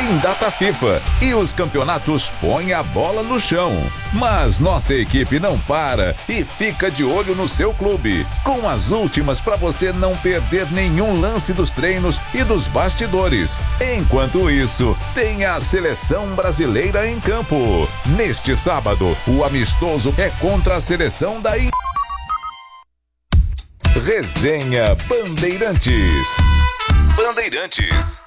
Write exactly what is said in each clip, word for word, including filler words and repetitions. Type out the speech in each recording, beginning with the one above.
tem data FIFA e os campeonatos põem a bola no chão. Mas nossa equipe não para e fica de olho no seu clube, com as últimas para você não perder nenhum lance dos treinos e dos bastidores. Enquanto isso, tem a seleção brasileira em campo. Neste sábado, o amistoso é contra a seleção da I... Resenha Bandeirantes. Bandeirantes.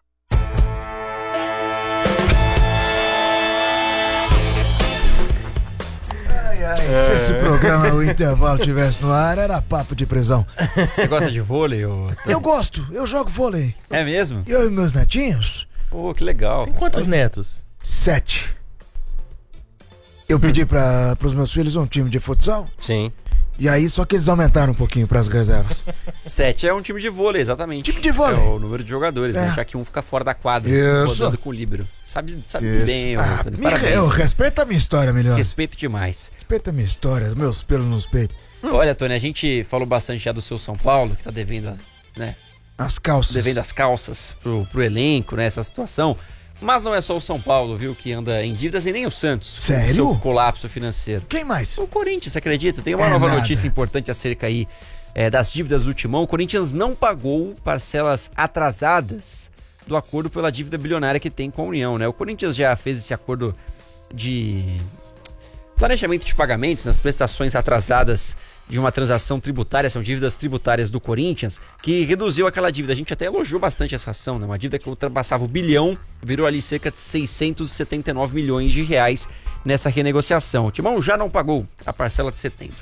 Ai, ai, se esse programa, o intervalo tivesse no ar, era papo de prisão. Você gosta de vôlei? Ou... Eu gosto, eu jogo vôlei. É mesmo? Eu e meus netinhos. Pô, que legal. Tem quantos netos? Sete. Eu pedi para os meus filhos um time de futsal. Sim. E aí, só que eles aumentaram um pouquinho pras reservas. Sete é um time de vôlei, exatamente. Time de vôlei. É o número de jogadores, é. né? Já que um fica fora da quadra, Isso. rodando com o líbero. Sabe, sabe Isso. bem, ah, Antônio. me, Parabéns. eu respeito a minha história, melhor. Respeito demais. Respeita a minha história, os meus pelos nos peitos. Olha, Tony, a gente falou bastante já do seu São Paulo, que tá devendo, né? As calças. Devendo as calças pro, pro elenco, né? Essa situação. Mas não é só o São Paulo, viu, que anda em dívidas e nem o Santos. Sério? O seu colapso financeiro. Quem mais? O Corinthians, você acredita? Tem uma É nova nada. notícia importante acerca aí é, das dívidas do Timão. O Corinthians não pagou parcelas atrasadas do acordo pela dívida bilionária que tem com a União, né? O Corinthians já fez esse acordo de planejamento de pagamentos nas prestações atrasadas de uma transação tributária, são dívidas tributárias do Corinthians, que reduziu aquela dívida. A gente até elogiou bastante essa ação, né? Uma dívida que ultrapassava o bilhão, virou ali cerca de seiscentos e setenta e nove milhões de reais nessa renegociação. O Timão já não pagou a parcela de setembro.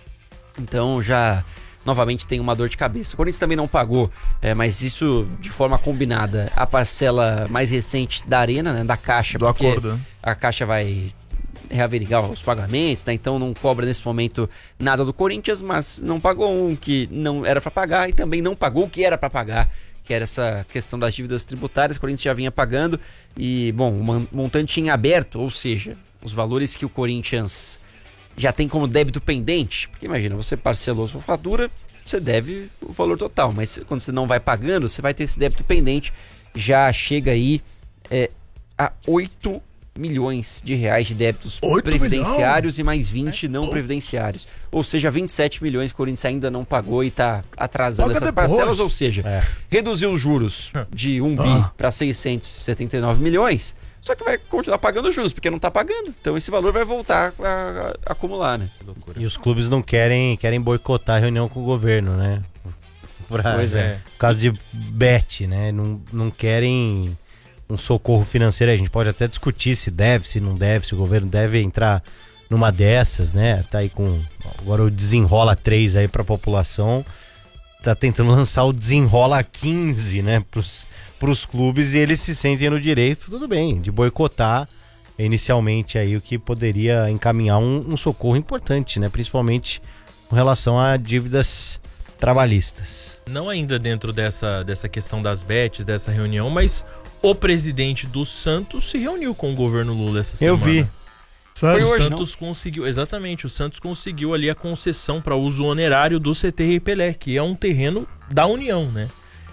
Então já novamente tem uma dor de cabeça. O Corinthians também não pagou, é, mas isso de forma combinada, a parcela mais recente da Arena, né? Da Caixa. Do porque acordo. A Caixa vai reaverigar os pagamentos, né? Então não cobra nesse momento nada do Corinthians, mas não pagou um que não era para pagar e também não pagou o que era para pagar, que era essa questão das dívidas tributárias. O Corinthians já vinha pagando e, bom, o montante em aberto, ou seja, os valores que o Corinthians já tem como débito pendente, porque imagina, você parcelou sua fatura, você deve o valor total, mas quando você não vai pagando, você vai ter esse débito pendente, já chega aí é, a oito milhões de reais de débitos previdenciários milhão? E mais vinte é, não pô. previdenciários. Ou seja, vinte e sete milhões que o Corinthians ainda não pagou e está atrasando Paga essas depois. parcelas, ou seja, é. reduziu os juros de um bi ah. para seiscentos e setenta e nove milhões, só que vai continuar pagando juros, porque não está pagando. Então esse valor vai voltar a, a, a acumular, né? E os clubes não querem, querem boicotar a reunião com o governo, né? Pra, pois é. Por causa de bet, né? Não, não querem um socorro financeiro. A gente pode até discutir se deve, se não deve, se o governo deve entrar numa dessas, né? Tá aí com agora o Desenrola três aí pra população, tá tentando lançar o Desenrola quinze, né? Pros, pros clubes, e eles se sentem no direito, tudo bem, de boicotar inicialmente aí o que poderia encaminhar um, um socorro importante, né? Principalmente com relação a dívidas trabalhistas. Não ainda dentro dessa, dessa questão das bets, dessa reunião, mas o presidente do Santos se reuniu com o governo Lula essa semana. Eu vi. Sabe, o Santos não? conseguiu, exatamente, o Santos conseguiu ali a concessão para uso honerário do C T Rei Pelé, que é um terreno da União, né?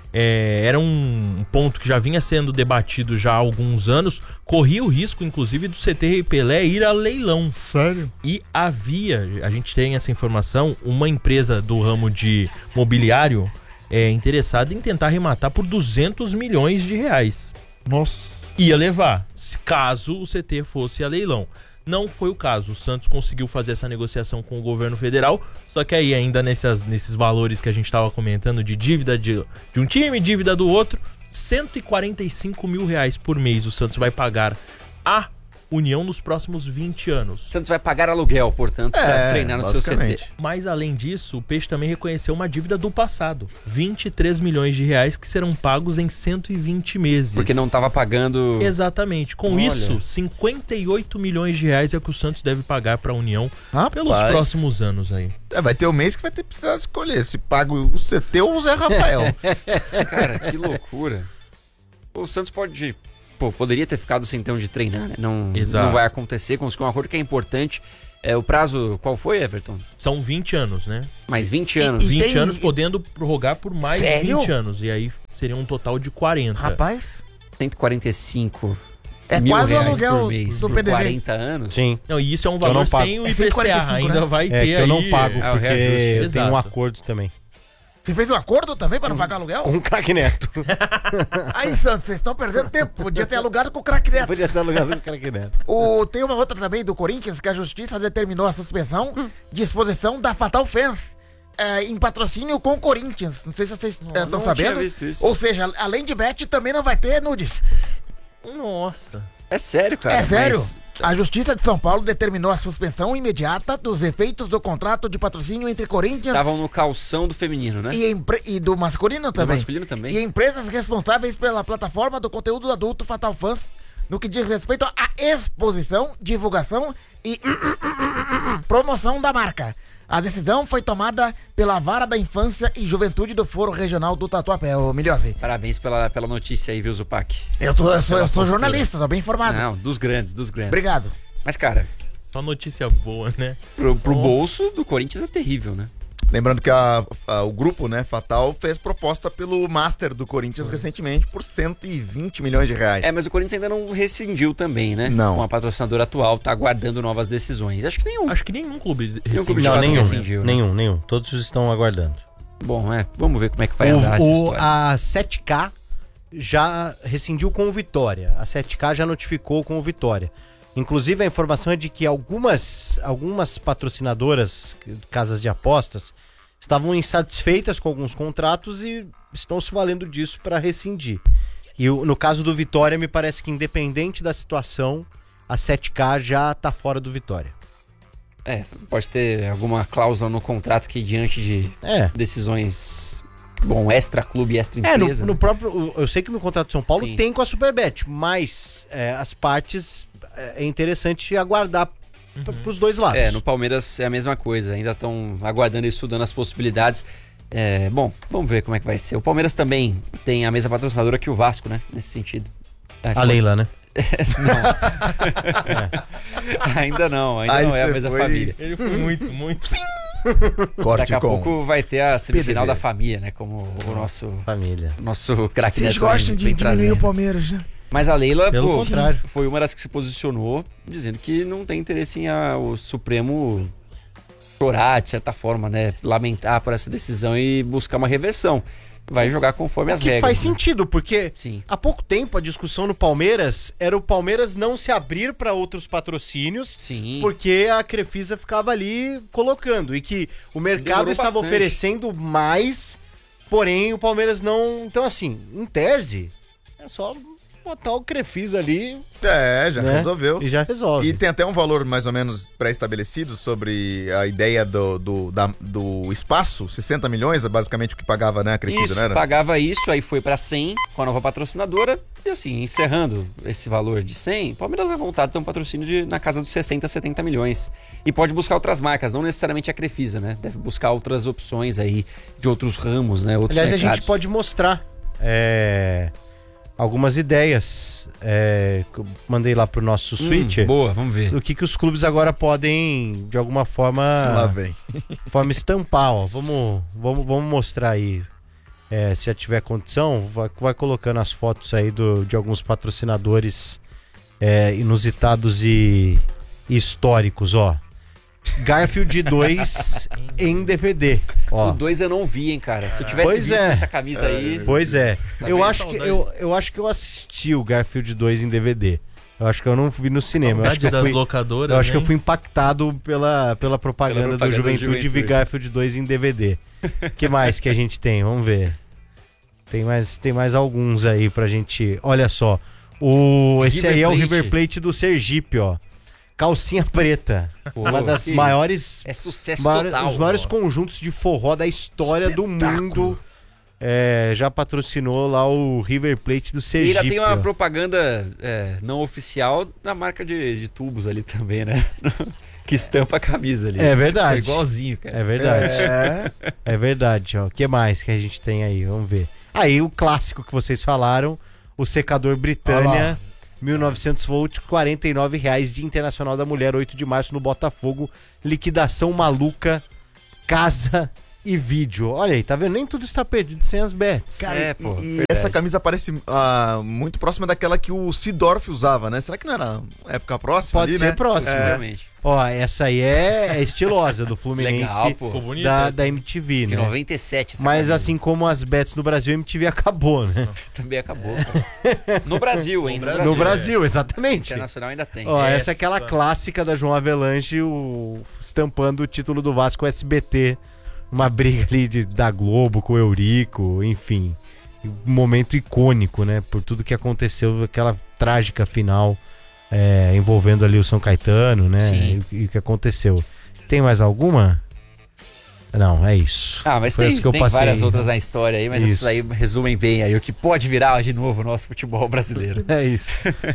É, era um ponto que já vinha sendo debatido já há alguns anos, corria o risco, inclusive, do C T Rei Pelé ir a leilão. Sério? E havia, a gente tem essa informação, uma empresa do ramo de mobiliário é, interessada em tentar arrematar por duzentos milhões de reais. Nossa. Ia levar, caso o C T fosse a leilão. Não foi o caso. O Santos conseguiu fazer essa negociação com o governo federal, só que aí ainda nessas, nesses valores que a gente estava comentando de dívida de, de um time, dívida do outro, cento e quarenta e cinco mil reais por mês o Santos vai pagar a União nos próximos vinte anos. O Santos vai pagar aluguel, portanto, é, para treinar no seu C T. Mas além disso, o Peixe também reconheceu uma dívida do passado, vinte e três milhões de reais que serão pagos em cento e vinte meses. Porque não estava pagando... Exatamente. Com Olha. isso, cinquenta e oito milhões de reais é o que o Santos deve pagar para a União Rapaz. pelos próximos anos aí. É, vai ter um mês que vai ter que precisar escolher se paga o C T ou o Zé Rafael. Cara, que loucura. O Santos pode... Pô, poderia ter ficado sem ter onde treinar, né? Não, não vai acontecer, conseguiu um acordo que é importante. É, o prazo, qual foi, Everton? São vinte anos, né? Mais vinte anos. E, e vinte tem... anos podendo prorrogar por mais Sério? vinte anos. E aí seria um total de quarenta. Rapaz... cento e quarenta e cinco É mil quase o reais aluguel por mês do por P D V. quarenta anos. Sim. Não, e isso é um eu valor não pago. sem o É I P cento e quarenta e C A. cinco, Ainda né? vai É ter que eu aí... não pago, é o porque reajuste, eu tenho exato. um acordo também. Você fez um acordo também para não pagar aluguel? Com o craque Neto. Aí, Santos, vocês estão perdendo tempo. Podia ter alugado com o craque Neto. Podia estar alugado com o craque Neto. O, tem uma outra também do Corinthians, que a justiça determinou a suspensão de exposição da Fatal Fans é, em patrocínio com o Corinthians. Não sei se vocês estão não sabendo. tinha visto isso. Ou seja, além de bet, também não vai ter nudes. Nossa. É sério, cara. é sério? mas- A Justiça de São Paulo determinou a suspensão imediata dos efeitos do contrato de patrocínio entre Corinthians Estavam no calção do feminino, né? e, empre- e do masculino também. masculino também. E empresas responsáveis pela plataforma do conteúdo adulto Fatal Fans no que diz respeito à exposição, divulgação e promoção da marca. A decisão foi tomada pela Vara da Infância e Juventude do Foro Regional do Tatuapé, ô Milhose. Parabéns pela, pela notícia aí, viu, Zupac? Eu, tô, eu, sou, eu sou postura. jornalista, tô bem informado. Não, dos grandes, dos grandes. Obrigado. Mas, cara, Só notícia boa, né? pro, pro Nossa. bolso do Corinthians é terrível, né? Lembrando que a- a- o grupo, né, Fatal, fez proposta pelo Master do Corinthians recentemente por cento e vinte milhões de reais. É, mas o Corinthians ainda não rescindiu também, né? Não. Com a patrocinadora atual, tá aguardando novas decisões. Acho que nenhum. Acho que nenhum clube Nenhum rescindiu. clube de Não, fato nenhum. rescindiu, né? Nenhum, nenhum. Todos estão aguardando. Bom, é, vamos ver como é que vai andar essa O, o, história. a sete K já rescindiu com o Vitória. A sete K já notificou com o Vitória. Inclusive, a informação é de que algumas, algumas patrocinadoras, casas de apostas, estavam insatisfeitas com alguns contratos e estão se valendo disso para rescindir. E o- no caso do Vitória, me parece que independente da situação, a sete K já tá fora do Vitória. É, pode ter alguma cláusula no contrato que diante de É. decisões, bom, extra-clube e É, no, extra-empresa. no né? próprio. Eu sei que no contrato de São Paulo Sim. tem com a Superbet, mas é, as partes é interessante aguardar para os dois lados. É, no Palmeiras é a mesma coisa, ainda estão aguardando e estudando as possibilidades. É, bom, vamos ver como é que vai ser. O Palmeiras também tem a mesma patrocinadora que o Vasco, né? Nesse sentido. Tá, A Leila, né? Ainda não, ainda Aí não é a você mesma foi- família. Ele foi muito, muito. Corte Daqui a com... pouco vai ter a semifinal P D V. da família, né? Como o nosso, Família. o nosso craque Vocês Neto gostam vem- de vem diminuir trazendo. o Palmeiras, né? Mas a Leila, Pelo pô, contrário. foi uma das que se posicionou dizendo que não tem interesse em a- o Supremo chorar, de certa forma, né? Lamentar por essa decisão e buscar uma reversão. Vai jogar conforme as Que regras. faz né? sentido, porque Sim. há pouco tempo a discussão no Palmeiras era o Palmeiras não se abrir para outros patrocínios. Sim. Porque a Crefisa ficava ali colocando e que o mercado Demorou estava bastante. oferecendo mais, porém o Palmeiras não. Então, assim, em tese, é só botar o Crefisa ali É, já né? resolveu. e já resolve. E tem até um valor mais ou menos pré-estabelecido sobre a ideia do, do, da- do espaço, sessenta milhões, é basicamente o que pagava, né, a Crefisa, Isso, não era? pagava isso, aí foi pra cem com a nova patrocinadora. E assim, encerrando esse valor de cem, o Palmeiras vai voltar a ter um patrocínio de, na casa dos sessenta, setenta milhões. E pode buscar outras marcas, não necessariamente a Crefisa, né? Deve buscar outras opções aí de outros ramos, né? Outros Aliás, a mercados. gente pode mostrar é, algumas ideias é, que eu mandei lá pro nosso Hum, Switch. boa, vamos ver. Do que, que os clubes agora podem, de alguma forma, Lá vem. forma estampar, ó. Vamos, vamos, vamos mostrar aí. É, se já tiver condição, vai, vai colocando as fotos aí do, de alguns patrocinadores é, inusitados e, e históricos, ó. Garfield dois em D V D, ó. O dois eu não vi, hein, cara. Se eu tivesse Pois visto é. essa camisa aí. Pois é. Tá eu, bem acho que, saudade. eu, eu acho que eu assisti o Garfield dois em D V D. Eu acho que eu não vi no cinema. Eu acho que eu das fui, locadoras. eu acho que eu hein? fui impactado pela, pela propaganda, Pela propaganda do do Juventude e vi Juventude. Garfield dois em D V D. Que mais que a gente tem? Vamos ver. Tem mais, tem mais alguns aí pra gente. Olha só. O, esse River aí é o Plate. River Plate do Sergipe, ó. Calcinha preta. Uma das que maiores. É sucesso maiores- total. os maiores ó. conjuntos de forró da história do Espetáculo. mundo. É, já patrocinou lá o River Plate do E Sergipe. ainda tem uma ó. propaganda é, não oficial da marca de, de tubos ali também, né? Que estampa a camisa ali. É verdade. É igualzinho, cara. É verdade. É. É verdade, ó. O que mais que a gente tem aí? Vamos ver. Aí, o clássico que vocês falaram, o secador Olha Britânia, lá. mil e novecentos volts, quarenta e nove reais, Dia Internacional da Mulher, oito de março no Botafogo, liquidação maluca, casa e vídeo. Olha aí, tá vendo? Nem tudo está perdido sem as bets. Cara, É, e- pô, e, verdade. essa camisa parece ah, muito próxima daquela que o Sidorf usava, né? Será que não era época próxima Pode ali, ser né? próximo. É. Realmente. Ó, essa aí é, é estilosa do Fluminense Legal, pô. Ficou bonita da, essa. da M T V, De né? noventa e sete essa Mas camisa. assim como as bets no Brasil, a M T V acabou, né? Também acabou. cara. No Brasil, hein? No Brasil. No Brasil, exatamente. Internacional ainda tem. Ó, essa Essa. é aquela clássica da João Avelange, o, estampando o título do Vasco S B T. Uma briga ali de, da Globo com o Eurico, enfim. Um momento icônico, né? Por tudo que aconteceu, aquela trágica final é, envolvendo ali o São Caetano, né? Sim. E, e o que aconteceu. Tem mais alguma? Não, é isso. Ah, mas Foi tem, isso que eu tem passei. várias outras na história aí, mas Isso. isso aí resumem bem aí o que pode virar de novo o nosso futebol brasileiro. É isso.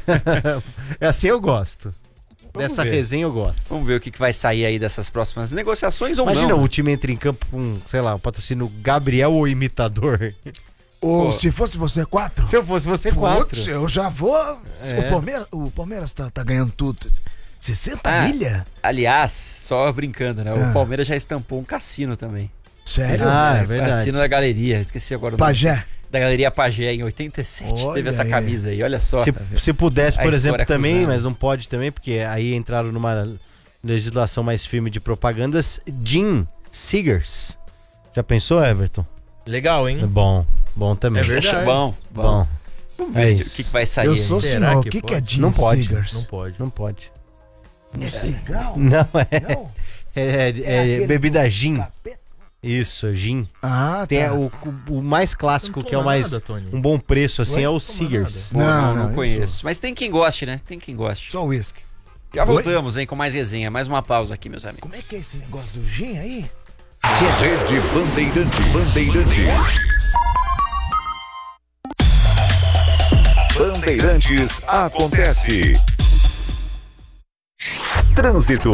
É assim eu gosto. Vamos Dessa ver. resenha eu gosto. Vamos ver o que, que vai sair aí dessas próximas negociações ou Imagina não. o time entra em campo com, sei lá, o patrocínio Gabriel ou Imitador. Ou Pô. se fosse você quatro. Se eu fosse você, quatro. Putz, eu já vou. É. O Palmeiras, o Palmeiras tá, tá ganhando tudo. sessenta Ah. milha? Aliás, só brincando, né? O Ah. Palmeiras já estampou um cassino também. Sério? Ah, é O verdade. Cassino da Galeria, esqueci agora o nome. Pajé. Da Galeria Pajé, em oitenta e sete. Olha Teve essa aí. camisa aí, olha só. Se, se pudesse, A por história exemplo, também, cruzando. mas não pode também, porque aí entraram numa legislação mais firme de propagandas. Jim Seegers. Já pensou, Everton? Legal, É hein? bom, bom também. É Você verdade. acha bom? Bom, Vamos É ver isso. o que, que vai sair Eu aí. sou Será senhor. O que que, que é pode? Jim Não pode. Seegers? Não pode. não pode. É cigarro? Não, é, Não. é, é- é aquele bebida do gin. capeta? Isso, gin. Ah, Tem tá. o, o, o mais clássico, Não que é o toma mais nada, Tony. um bom preço, assim, Oi? é o Toma Seegers. Pô, Não, não, não, não eu conheço. Mas tem quem goste, né? Tem quem goste. Só uísque. Já voltamos, hein, com mais resenha. Mais uma pausa aqui, meus amigos. Como é que é esse negócio do gin aí? Rede Bandeirantes. Bandeirantes. Bandeirantes acontece. Trânsito.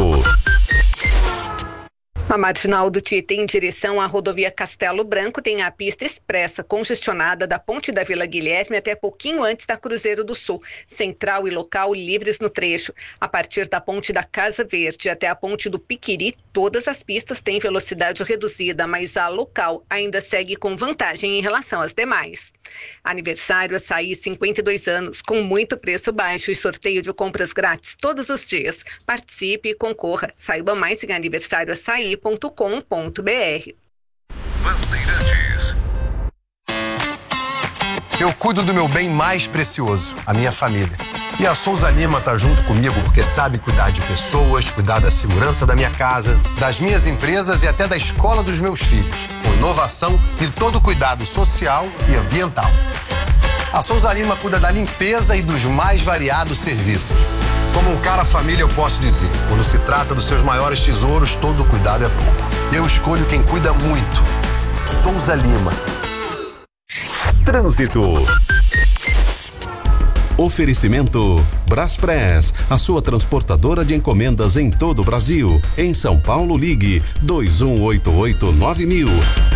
A marginal do Tietê em direção à rodovia Castelo Branco tem a pista expressa congestionada da ponte da Vila Guilherme até pouquinho antes da Cruzeiro do Sul. Central e local livres no trecho. A partir da ponte da Casa Verde até a ponte do Piquiri, todas as pistas têm velocidade reduzida, mas a local ainda segue com vantagem em relação às demais. Aniversário Açaí, cinquenta e dois anos, com muito preço baixo e sorteio de compras grátis todos os dias. Participe e concorra. Saiba mais em aniversário açaí ponto com ponto br. Bandeirantes. Eu cuido do meu bem mais precioso, a minha família. E a Souza Lima tá junto comigo porque sabe cuidar de pessoas, cuidar da segurança da minha casa, das minhas empresas e até da escola dos meus filhos, com inovação e todo cuidado social e ambiental. A Souza Lima cuida da limpeza e dos mais variados serviços. Como um cara família, eu posso dizer, quando se trata dos seus maiores tesouros, todo cuidado é pouco. Eu escolho quem cuida muito. Souza Lima. Trânsito. Oferecimento Braspress, a sua transportadora de encomendas em todo o Brasil. Em São Paulo, ligue dois um oito oito nove mil.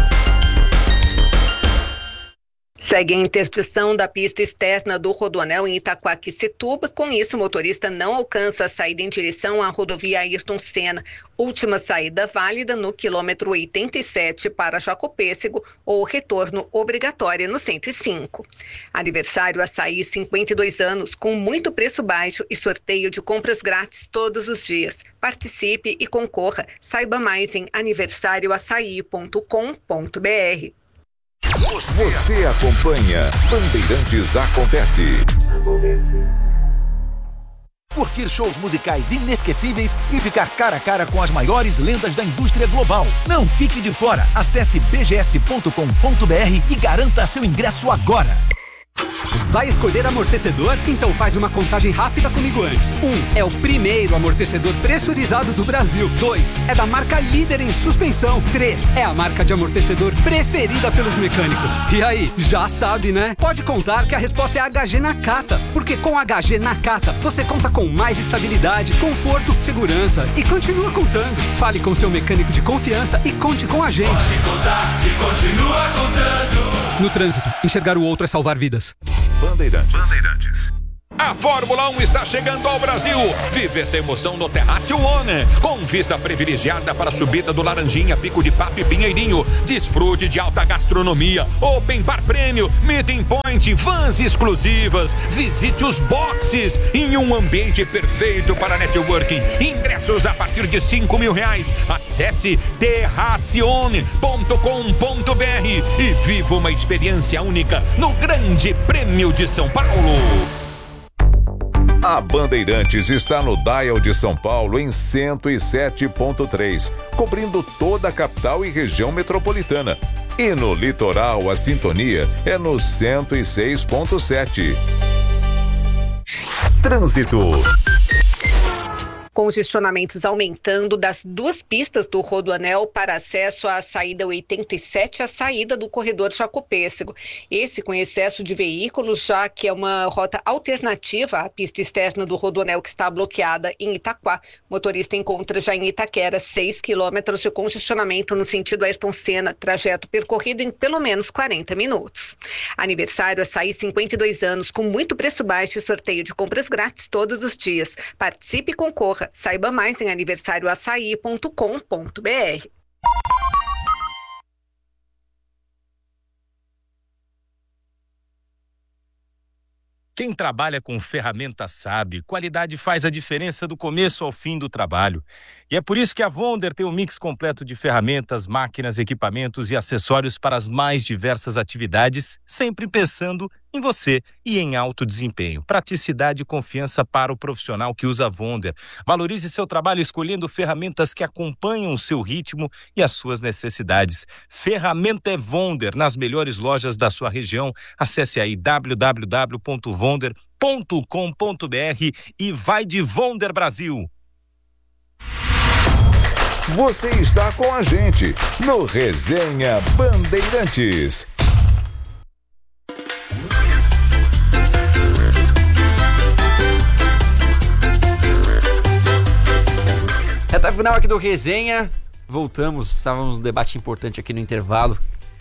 Segue a interdição da pista externa do Rodoanel em Itaquaquecetuba. Com isso, o motorista não alcança a saída em direção à rodovia Ayrton Senna. Última saída válida no quilômetro oitenta e sete para Jacopêssego ou retorno obrigatório no cento e cinco. Aniversário Açaí, cinquenta e dois anos, com muito preço baixo e sorteio de compras grátis todos os dias. Participe e concorra. Saiba mais em aniversário açaí ponto com ponto br. Você acompanha Bandeirantes Acontece. Curtir shows musicais inesquecíveis e ficar cara a cara com as maiores lendas da indústria global. Não fique de fora. Acesse b g s ponto com ponto b r e garanta seu ingresso agora. Vai escolher amortecedor? Então faz uma contagem rápida comigo antes. Um, é o primeiro amortecedor pressurizado do Brasil. Dois, é da marca líder em suspensão. Três, é a marca de amortecedor preferida pelos mecânicos. E aí, já sabe, né? Pode contar que a resposta é H G Nakata, porque com H G Nakata você conta com mais estabilidade, conforto, segurança e continua contando. Fale com seu mecânico de confiança e conte com a gente. Pode contar e continua contando. No trânsito, enxergar o outro é salvar vidas. Bandeirantes. Bandeirantes. A Fórmula um está chegando ao Brasil. Vive essa emoção no Terrácio One, com vista privilegiada para a subida do Laranjinha, Pico de Papo e Pinheirinho. Desfrute de alta gastronomia, open bar prêmio, meeting point, vans exclusivas. Visite os boxes em um ambiente perfeito para networking. Ingressos a partir de cinco mil reais. Acesse terracione ponto com ponto br e viva uma experiência única no Grande Prêmio de São Paulo. A Bandeirantes está no Dial de São Paulo em cento e sete ponto três, cobrindo toda a capital e região metropolitana. E no litoral, a sintonia é no cento e seis ponto sete. Trânsito. Congestionamentos aumentando das duas pistas do Rodoanel para acesso à saída oitenta e sete e à saída do corredor Jacopêssego. Esse com excesso de veículos, já que é uma rota alternativa à pista externa do Rodoanel que está bloqueada em Itaquá. O motorista encontra já em Itaquera seis quilômetros de congestionamento no sentido Ayrton Senna, trajeto percorrido em pelo menos quarenta minutos. Aniversário Açaí, cinquenta e dois anos, com muito preço baixo e sorteio de compras grátis todos os dias. Participe e concorra. Saiba mais em aniversário açaí ponto com ponto br. Quem trabalha com ferramenta sabe, qualidade faz a diferença do começo ao fim do trabalho. E é por isso que a Wonder tem um mix completo de ferramentas, máquinas, equipamentos e acessórios para as mais diversas atividades, sempre pensando em você e em alto desempenho. Praticidade e confiança para o profissional que usa a Wonder. Valorize seu trabalho escolhendo ferramentas que acompanham o seu ritmo e as suas necessidades. Ferramenta é Wonder nas melhores lojas da sua região. Acesse aí w w w ponto wonder ponto com ponto br e vai de Wonder Brasil. Você está com a gente no Resenha Bandeirantes. Reta final aqui do Resenha. Voltamos, estávamos num debate importante aqui no intervalo.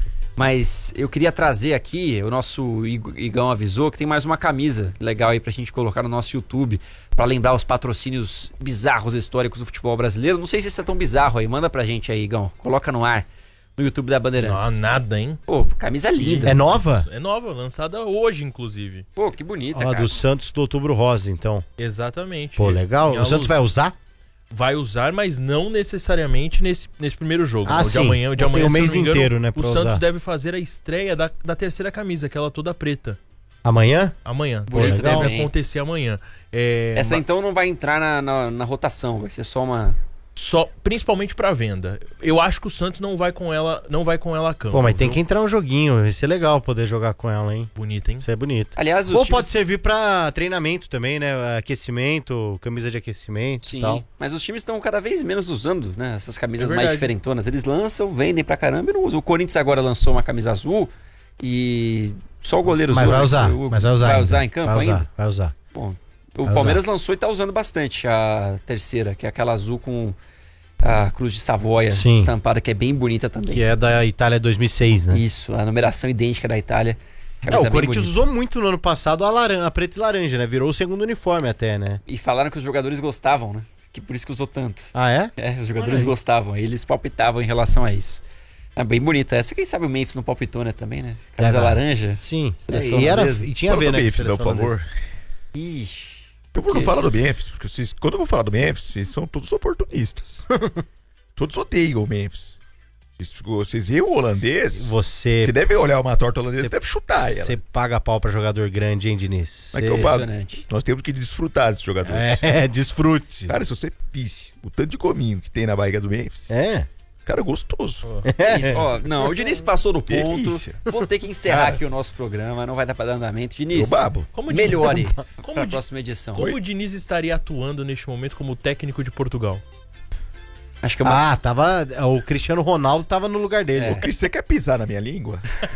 Mas eu queria trazer aqui, o nosso Igão avisou que tem mais uma camisa legal aí pra gente colocar no nosso YouTube, pra lembrar os patrocínios bizarros históricos do futebol brasileiro. Não sei se isso é tão bizarro aí, manda pra gente aí, Igão. Coloca no ar, no YouTube da Bandeirantes. Não, nada, hein? Pô, camisa linda. É nova? É nova, lançada hoje, inclusive. Pô, que bonita, Ó, cara. do Santos do Outubro Rosa, então. Exatamente. Pô, legal. O Santos vai usar? Vai usar, mas não necessariamente nesse, nesse primeiro jogo. Ah, né? O de sim. amanhã, o de Tem amanhã, o se eu mês não me engano, inteiro, né, pra o Santos usar. deve fazer a estreia da, da terceira camisa, aquela toda preta. Amanhã? Amanhã. Bonito deve também. acontecer amanhã. É, Essa ma- então não vai entrar na, na, na rotação, vai ser só uma... Só, principalmente pra venda. Eu acho que o Santos não vai com ela, não vai com ela a campo. Pô, mas tem viu? que entrar um joguinho. Vai ser legal poder jogar com ela, hein? Bonito, hein? Isso é bonito. Aliás, os Ou times- pode servir pra treinamento também, né? Aquecimento, camisa de aquecimento Sim, e tal. mas os times estão cada vez menos usando, né, essas camisas É mais verdade. diferentonas. Eles lançam, vendem pra caramba e não usam. O Corinthians agora lançou uma camisa azul e só o goleiro Mas usou. vai usar, O- mas vai usar Vai ainda. usar em campo vai usar, ainda? Vai usar. Bom, o Vai Palmeiras usar. lançou e tá usando bastante a terceira, que é aquela azul com a cruz de Savoia Sim. estampada, que é bem bonita também. Que é da Itália dois mil e seis, né? Isso, a numeração idêntica da Itália. É, Camisa o bem Corinthians bonita. usou muito no ano passado a, laran- a preta e laranja, né? Virou o segundo uniforme até, né? E falaram que os jogadores gostavam, né? Que por isso que usou tanto. Ah, é? É, os jogadores Olha aí. gostavam, eles palpitavam em relação a isso. É bem bonita essa. Quem sabe o Memphis não palpitou, né, também, né? Camisa É, laranja. Sim. Seleção E, era, holandesa. e tinha a Fala ver, do né? Memphis, com a por seleção favor. Ixi. Eu vou quê? não falar do Memphis, porque vocês, quando eu vou falar do Memphis, vocês são todos oportunistas. Todos odeiam o Memphis. Vocês, ficou- vocês veem o holandês, Você, você deve olhar uma torta holandesa, você deve chutar ela. você paga pau pra jogador grande, hein, Diniz? Mas que Você- eu pago. Impressionante. Nós temos que desfrutar desses jogadores. É, desfrute. Cara, se você visse o tanto de gominho que tem na barriga do Memphis, É. cara, é gostoso. Isso, ó, não, o Diniz passou do ponto. Delícia. Vou ter que encerrar Cara. aqui o nosso programa, não vai dar pra dar andamento. Diniz, Eu babo. Como o melhore Diniz- pra como o Di- próxima edição. Como o Diniz estaria atuando neste momento como técnico de Portugal? Acho que é uma... Ah, tava. O Cristiano Ronaldo tava no lugar dele. É. Ô, Cris, você quer pisar na minha língua?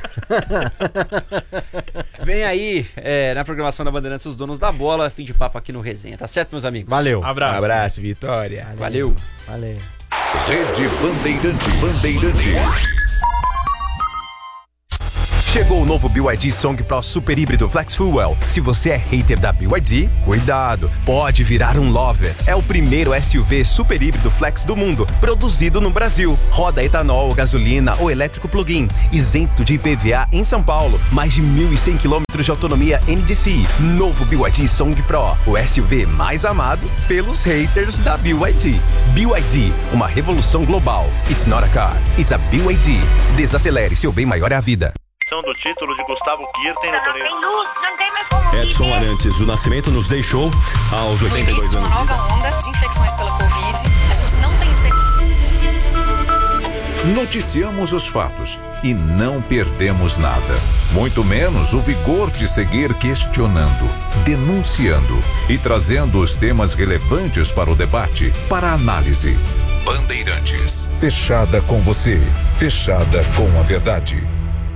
Vem aí, é, na programação da Bandeirantes, os donos da bola. Fim de papo aqui no Resenha, tá certo, meus amigos? Valeu. Abraço. Abraço, Vitória. Valeu. Valeu. Rede Bandeirantes. Bandeirantes. Chegou o novo B Y D Song Pro Super Híbrido Flex Fuel. Se você é hater da B Y D, cuidado, pode virar um lover. É o primeiro S U V super híbrido flex do mundo, produzido no Brasil. Roda etanol, gasolina ou elétrico plug-in, isento de I P V A em São Paulo. Mais de mil e cem quilômetros de autonomia N D C I. Novo B Y D Song Pro, o S U V mais amado pelos haters da B Y D. B Y D, uma revolução global. It's not a car, it's a B Y D. Desacelere, seu bem maior é a vida. Do título de Gustavo Kirten no torneio. Não tem mais como Edson Arantes do Nascimento nos deixou aos oitenta e dois anos. Uma nova onda de infecções pela Covid. A gente não tem expectativa. Noticiamos os fatos e não perdemos nada. Muito menos o vigor de seguir questionando, denunciando e trazendo os temas relevantes para o debate, para a análise. Bandeirantes. Fechada com você. Fechada com a verdade.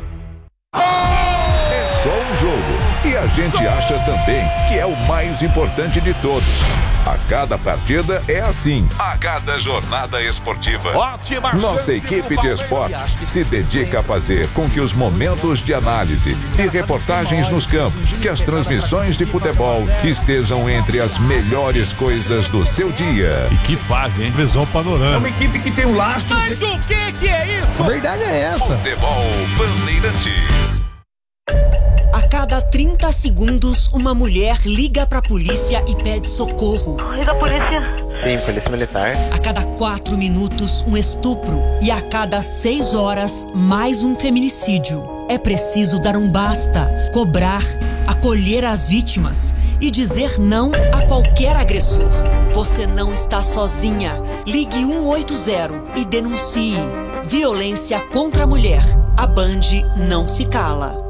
É só um jogo e a gente acha também que é o mais importante de todos. A cada partida é assim, a cada jornada esportiva. Ótima Nossa equipe de esportes se dedica a fazer com que os momentos de análise e reportagens nos campos, que as transmissões de futebol estejam entre as melhores coisas do seu dia. E que fase, hein? Visão panorâmica. É uma equipe que tem um lastro. Mas o que que é isso? A verdade é essa. Futebol Bandeirantes. A cada trinta segundos, uma mulher liga pra polícia e pede socorro. Liga a polícia. Sim, polícia militar. A cada quatro minutos, um estupro. E a cada seis horas, mais um feminicídio. É preciso dar um basta, cobrar, acolher as vítimas e dizer não a qualquer agressor. Você não está sozinha. Ligue um oito zero e denuncie. Violência contra a mulher. A Band não se cala.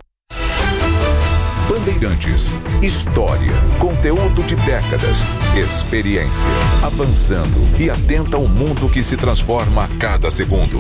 Bandeirantes, história, conteúdo de décadas, experiência, avançando e atenta ao mundo que se transforma a cada segundo.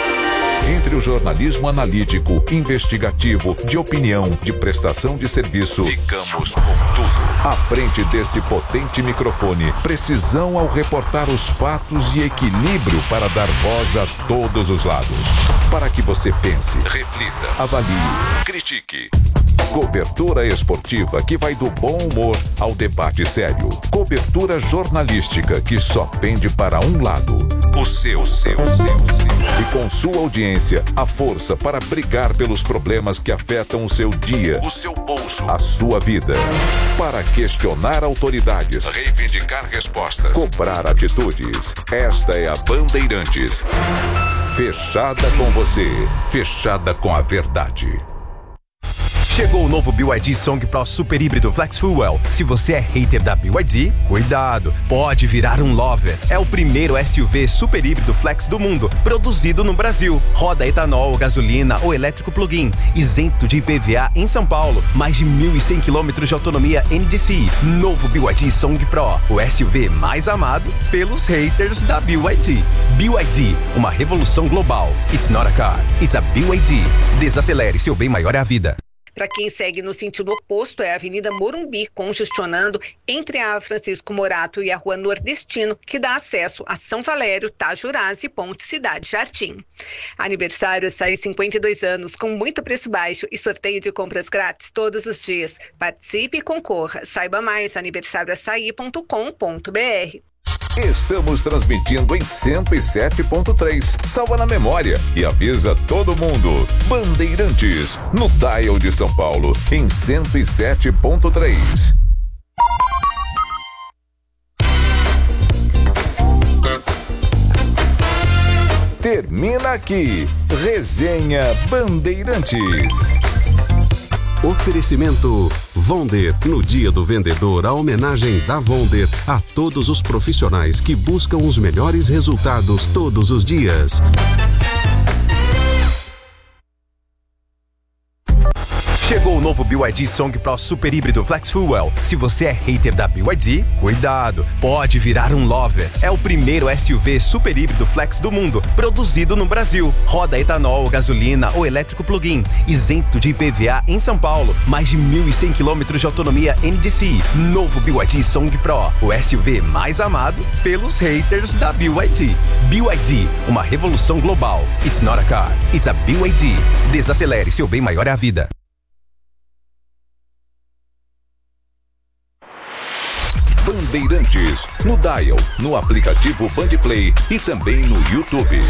Entre o jornalismo analítico, investigativo, de opinião, de prestação de serviço, ficamos com tudo. À frente desse potente microfone, precisão ao reportar os fatos e equilíbrio para dar voz a todos os lados. Para que você pense, reflita, avalie, critique. Cobertura esportiva que vai do bom humor ao debate sério. Cobertura jornalística que só pende para um lado. O seu, seu, seu, seu. E com sua audiência, a força para brigar pelos problemas que afetam o seu dia, o seu bolso, a sua vida. Para questionar autoridades, reivindicar respostas, cobrar atitudes. Esta é a Bandeirantes. Fechada com você, fechada com a verdade. Chegou o novo B Y D Song Pro Super Híbrido Flex Fuel. Se você é hater da B Y D, cuidado, pode virar um lover. É o primeiro S U V super híbrido flex do mundo, produzido no Brasil. Roda etanol, gasolina ou elétrico plug-in, isento de I P V A em São Paulo. Mais de mil e cem quilômetros de autonomia N D C I. Novo B Y D Song Pro, o S U V mais amado pelos haters da B Y D. B Y D, uma revolução global. It's not a car, it's a B Y D. Desacelere, seu bem maior é a vida. Para quem segue no sentido oposto, é a Avenida Morumbi, congestionando entre a Francisco Morato e a Rua Nordestino, que dá acesso a São Valério, Tajurás e Ponte Cidade Jardim. Aniversário Açaí cinquenta e dois anos, com muito preço baixo e sorteio de compras grátis todos os dias. Participe e concorra. Saiba mais, aniversário açaí ponto com ponto br. Estamos transmitindo em cento e sete ponto três. Salva na memória e avisa todo mundo. Bandeirantes, no dial de São Paulo, em cento e sete ponto três. Termina aqui. Resenha Bandeirantes. Oferecimento Vonder. No Dia do Vendedor, a homenagem da Vonder a todos os profissionais que buscam os melhores resultados todos os dias. Chegou o novo B Y D Song Pro Super Híbrido Flex Fuel. Se você é hater da B Y D, cuidado, pode virar um lover. É o primeiro S U V super híbrido flex do mundo, produzido no Brasil. Roda etanol, gasolina ou elétrico plug-in, isento de I P V A em São Paulo. Mais de mil e cem quilômetros de autonomia N D C I. Novo B Y D Song Pro, o S U V mais amado pelos haters da B Y D. B Y D, uma revolução global. It's not a car, it's a B Y D. Desacelere, seu bem maior é a vida. Bandeirantes, no Dial, no aplicativo Bandplay e também no YouTube.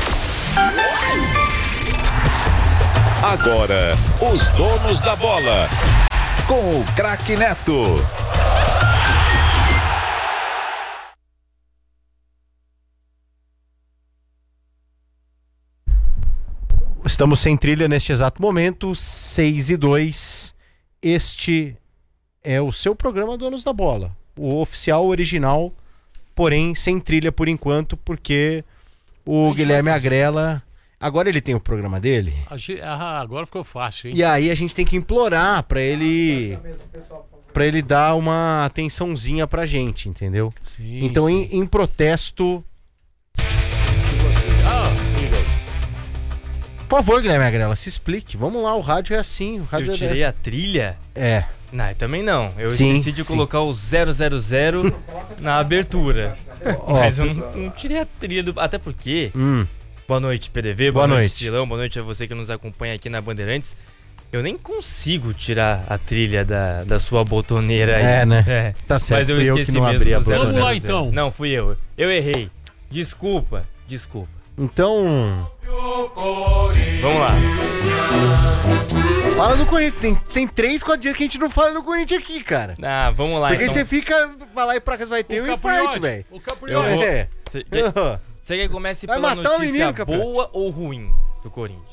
Agora, os donos da bola, com o craque Neto. Estamos sem trilha neste exato momento, seis e dois. Este é o seu programa Donos da Bola. O oficial original, porém sem trilha por enquanto, porque o Guilherme Agrela, agora ele tem o programa dele. Ah, agora ficou fácil, hein? E aí a gente tem que implorar pra ele para ele dar uma atençãozinha pra gente, entendeu? Sim, então sim. Em, em protesto... Por favor, Guilherme Agrela, se explique. Vamos lá, o rádio é assim. O rádio eu é tirei a trilha? É. Não, eu também não. Eu Sim, esqueci de sim. colocar o zero zero zero na abertura. Ó, Mas eu não, não tirei a trilha do... Até porque... Hum. Boa noite, P D V. Boa Boa, noite, noite. Silão. Boa noite a você que nos acompanha aqui na Bandeirantes. Eu nem consigo tirar a trilha da, da sua botoneira aí. É, né? Tá certo, Mas eu fui eu esqueci que não mesmo abri a do zero botoneira. zero Vamos lá, zero. então. Não, fui eu. Eu errei. Desculpa. Desculpa. Então... Vamos lá. Fala do Corinthians. Tem, tem três, quatro dias que a gente não fala do Corinthians aqui, cara. Ah, vamos lá, Porque então. você fica... Vai lá e pra casa vai ter O um infarto, Capriotti, velho. o Eu Capriotti. vou... É. Você quer, você quer que comece Vai pela matar o notícia menino, Capriotti. boa ou ruim do Corinthians?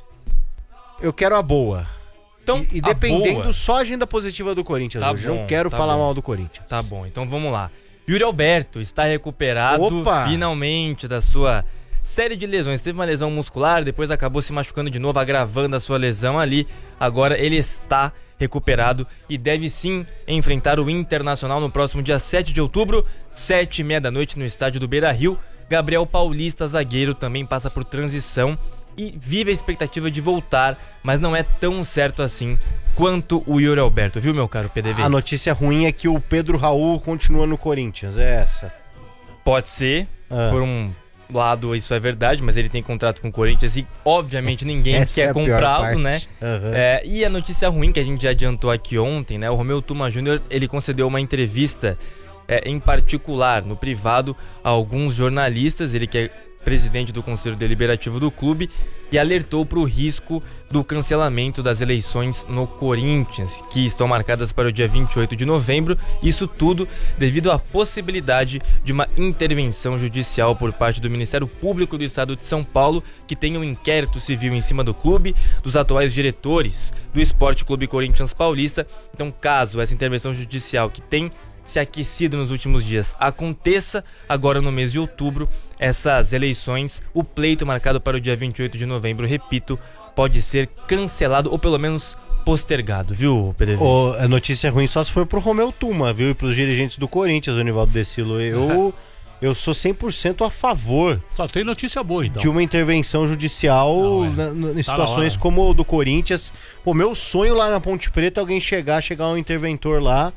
Eu quero a boa. Então, E, e a dependendo boa- só a agenda positiva do Corinthians Tá hoje. bom, Não quero tá falar bom. mal do Corinthians. Tá bom, então vamos lá. Yuri Alberto está recuperado Opa! finalmente da sua série de lesões. Teve uma lesão muscular, depois acabou se machucando de novo, agravando a sua lesão ali. Agora ele está recuperado e deve sim enfrentar o Internacional no próximo dia sete de outubro, sete e meia da noite no estádio do Beira-Rio. Gabriel Paulista, zagueiro, também passa por transição e vive a expectativa de voltar, mas não é tão certo assim quanto o Yuri Alberto, viu, meu caro P D V? A notícia ruim é que o Pedro Raul continua no Corinthians, é essa. Pode ser, Ah. por um lado isso é verdade, mas ele tem contrato com o Corinthians e obviamente ninguém Essa é quer a pior comprá-lo, parte. né? Aham. É, e a notícia ruim que a gente já adiantou aqui ontem, né? O Romeu Tuma Júnior, ele concedeu uma entrevista é, em particular, no privado, a alguns jornalistas, ele que é presidente do Conselho Deliberativo do clube, e alertou para o risco do cancelamento das eleições no Corinthians, que estão marcadas para o dia vinte e oito de novembro. Isso tudo devido à possibilidade de uma intervenção judicial por parte do Ministério Público do Estado de São Paulo, que tem um inquérito civil em cima do clube, dos atuais diretores do Esporte Clube Corinthians Paulista. Então, caso essa intervenção judicial que tem se aquecido nos últimos dias aconteça, agora no mês de outubro, essas eleições, o pleito marcado para o dia vinte e oito de novembro, repito, pode ser cancelado ou pelo menos postergado, viu, P D V? Ô, a notícia ruim só se for pro Romeu Tuma, viu? E pros dirigentes do Corinthians, o Nivaldo Decilo. Eu, eu sou cem por cento a favor Só tem notícia boa, então. de uma intervenção judicial Não, é. na- na- em Tá situações na hora. como o do Corinthians. Pô, meu sonho lá na Ponte Preta é alguém chegar, chegar um interventor lá.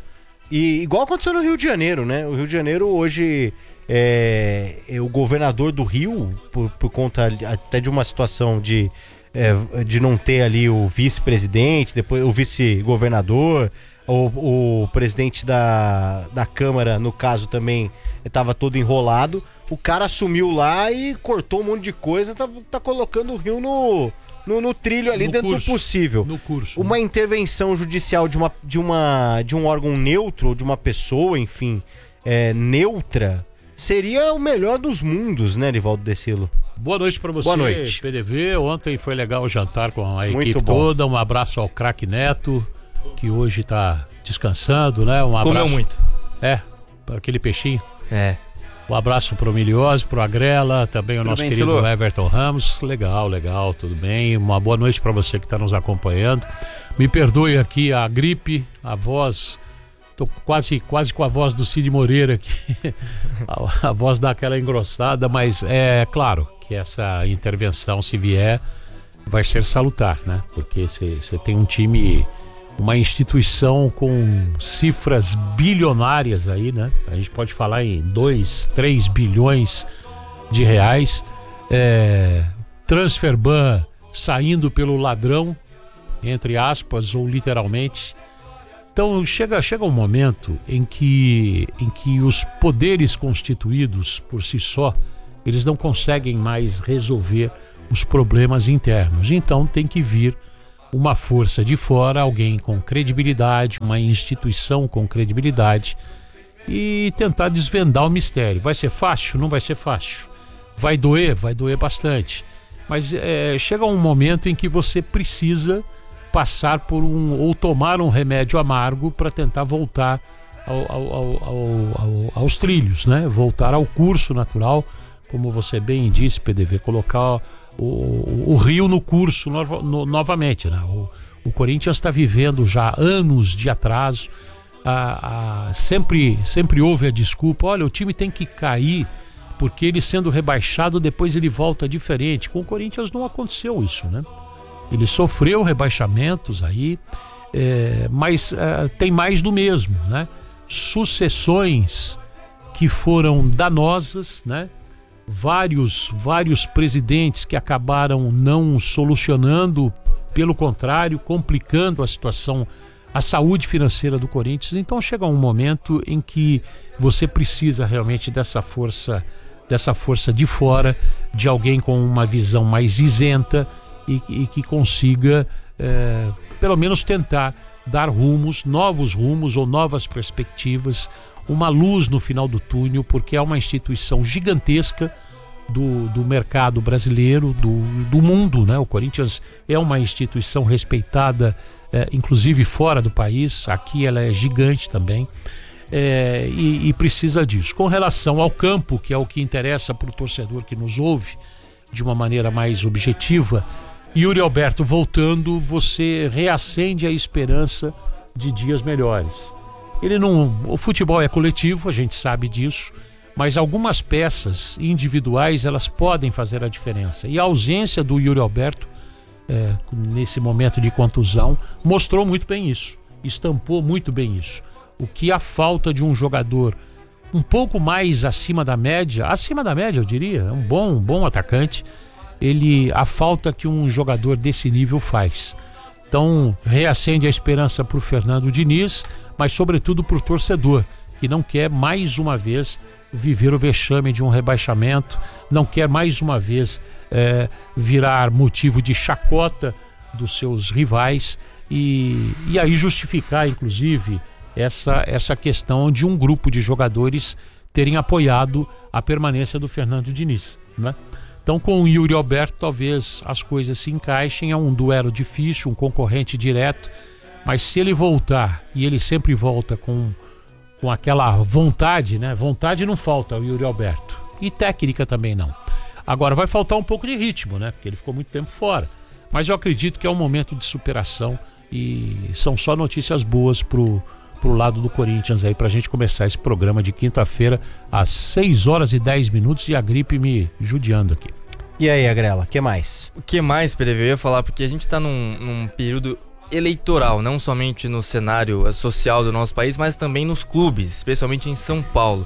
E igual aconteceu no Rio de Janeiro, né? O Rio de Janeiro hoje é, é o governador do Rio, por, por conta até de uma situação de, é, de não ter ali o vice-presidente, depois o vice-governador, o, o presidente da, da Câmara, no caso, também estava todo enrolado. O cara assumiu lá e cortou um monte de coisa, tá, tá colocando o Rio no... No, no trilho ali, No dentro curso. do possível. No curso. Uma intervenção judicial de, uma, de, uma, de um órgão neutro, ou de uma pessoa, enfim, é, neutra, seria o melhor dos mundos, né, Nivaldo Decilo? Boa noite pra você, Boa noite. P D V. Ontem foi legal o jantar com a Muito equipe bom. toda. Um abraço ao craque Neto, que hoje tá descansando, né? Um abraço. Comeu muito. É, para aquele peixinho. É. Um abraço pro Miliose, pro Agrela, também o Tudo nosso bem, querido Silu? Everton Ramos. Legal, legal, tudo bem. Uma boa noite para você que está nos acompanhando. Me perdoe aqui a gripe, a voz, tô quase, quase com a voz do Cid Moreira aqui, a, a voz dá aquela engrossada, mas é claro que essa intervenção, se vier, vai ser salutar, né? Porque você tem um time, uma instituição com cifras bilionárias aí, né? A gente pode falar em dois, três bilhões de reais, é, Transferban saindo pelo ladrão, entre aspas, ou literalmente. Então chega, chega um momento em que, em que os poderes constituídos por si só, eles não conseguem mais resolver os problemas internos. Então tem que vir uma força de fora, alguém com credibilidade, uma instituição com credibilidade, e tentar desvendar o mistério. Vai ser fácil? Não vai ser fácil. Vai doer? Vai doer bastante. Mas é, chega um momento em que você precisa passar por um, ou tomar um remédio amargo para tentar voltar ao, ao, ao, ao, aos trilhos, né? Voltar ao curso natural, como você bem disse, P D V, colocar o, o rio no curso no, no, novamente, né? O, o Corinthians está vivendo já anos de atraso, a, a, sempre, sempre houve a desculpa, olha, o time tem que cair, porque ele sendo rebaixado, depois ele volta diferente. Com o Corinthians não aconteceu isso, né? Ele sofreu rebaixamentos aí, é, mas é, tem mais do mesmo, né? Sucessões que foram danosas, né? Vários, vários presidentes que acabaram não solucionando, pelo contrário, complicando a situação, a saúde financeira do Corinthians. Então chega um momento em que você precisa realmente dessa força, dessa força de fora, de alguém com uma visão mais isenta, E, e que consiga, é, pelo menos tentar dar rumos, novos rumos ou novas perspectivas, uma luz no final do túnel, porque é uma instituição gigantesca do, do mercado brasileiro, do, do mundo, né? O Corinthians é uma instituição respeitada, é, inclusive fora do país, aqui ela é gigante também, é, e, e precisa disso. Com relação ao campo, que é o que interessa para o torcedor que nos ouve de uma maneira mais objetiva, Yuri Alberto voltando, você reacende a esperança de dias melhores. Ele não, o futebol é coletivo, a gente sabe disso, mas algumas peças individuais elas podem fazer a diferença. E a ausência do Yuri Alberto é, nesse momento de contusão mostrou muito bem isso, estampou muito bem isso. O que a falta de um jogador um pouco mais acima da média, acima da média eu diria, um bom, um bom atacante, ele, a falta que um jogador desse nível faz. Então reacende a esperança para o Fernando Diniz, mas sobretudo para o torcedor, que não quer mais uma vez viver o vexame de um rebaixamento, não quer mais uma vez é, virar motivo de chacota dos seus rivais e, e aí justificar inclusive essa, essa questão de um grupo de jogadores terem apoiado a permanência do Fernando Diniz, né? Então com o Yuri Alberto talvez as coisas se encaixem, é um duelo difícil, um concorrente direto, mas se ele voltar, e ele sempre volta com, com aquela vontade, né? Vontade não falta ao Yuri Alberto, e técnica também não. Agora vai faltar um pouco de ritmo, né? Porque ele ficou muito tempo fora, mas eu acredito que é um momento de superação e são só notícias boas pro pro lado do Corinthians aí, pra gente começar esse programa de quinta-feira às seis horas e dez minutos e a gripe me judiando aqui. E aí, Agrela, o que mais? O que mais, P D V? Eu ia falar, porque a gente tá num, num período eleitoral, não somente no cenário social do nosso país, mas também nos clubes, especialmente em São Paulo.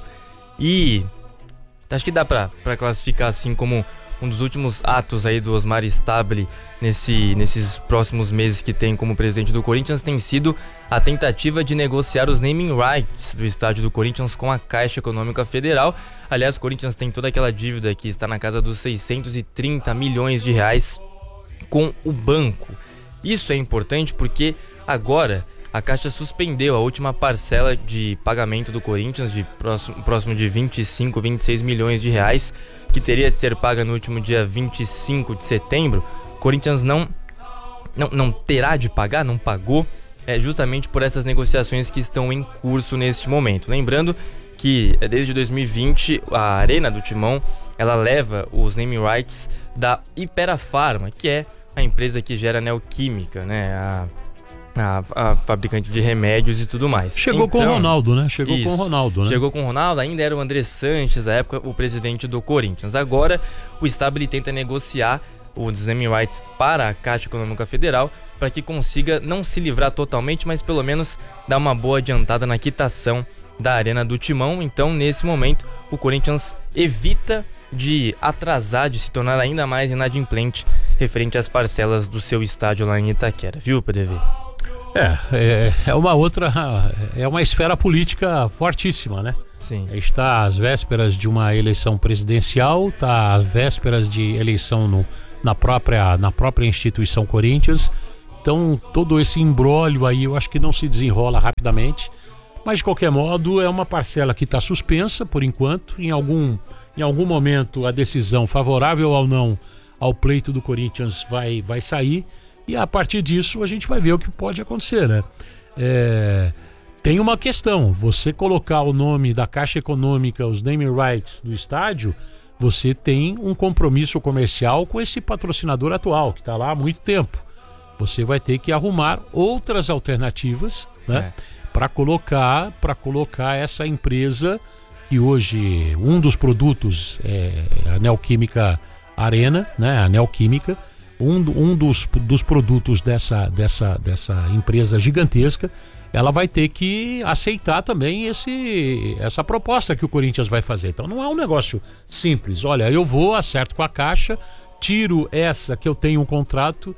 E acho que dá pra, pra classificar assim como um dos últimos atos aí do Osmar Stabile nesse, nesses próximos meses que tem como presidente do Corinthians tem sido a tentativa de negociar os naming rights do estádio do Corinthians com a Caixa Econômica Federal. Aliás, o Corinthians tem toda aquela dívida que está na casa dos seiscentos e trinta milhões de reais com o banco. Isso é importante porque agora a Caixa suspendeu a última parcela de pagamento do Corinthians de próximo, próximo de vinte e cinco, vinte e seis milhões de reais, que teria de ser paga no último dia vinte e cinco de setembro. O Corinthians não, não, não terá de pagar, não pagou, é, justamente por essas negociações que estão em curso neste momento. Lembrando que desde dois mil e vinte a Arena do Timão ela leva os naming rights da Ipera Pharma, que é a empresa que gera Neoquímica, né? A, A, a fabricante de remédios e tudo mais. Chegou então, com o Ronaldo, né? Chegou isso, com o Ronaldo, né? Chegou com o Ronaldo, ainda era o André Sanches, à época, o presidente do Corinthians. Agora, o Stabile tenta negociar os naming rights para a Caixa Econômica Federal para que consiga não se livrar totalmente, mas pelo menos dar uma boa adiantada na quitação da Arena do Timão. Então, nesse momento, o Corinthians evita de atrasar, de se tornar ainda mais inadimplente referente às parcelas do seu estádio lá em Itaquera, viu, P D V? É, é, é uma outra, é uma esfera política fortíssima, né? Sim. Está às vésperas de uma eleição presidencial, está às vésperas de eleição no, na, própria, na própria instituição Corinthians. Então, todo esse imbróglio aí eu acho que não se desenrola rapidamente. Mas, de qualquer modo, é uma parcela que está suspensa por enquanto. Em algum, em algum momento, a decisão favorável ou não ao pleito do Corinthians vai, vai sair. E a partir disso a gente vai ver o que pode acontecer, né? É, tem uma questão, você colocar o nome da Caixa Econômica, os naming rights do estádio, você tem um compromisso comercial com esse patrocinador atual, que está lá há muito tempo. Você vai ter que arrumar outras alternativas, né? É. Para colocar, para colocar essa empresa, que hoje um dos produtos é a Neoquímica Arena, né? A Neoquímica. Um, um dos, dos produtos dessa, dessa, dessa empresa gigantesca, ela vai ter que aceitar também esse, essa proposta que o Corinthians vai fazer. Então não é um negócio simples. Olha, eu vou, acerto com a Caixa, tiro essa que eu tenho um contrato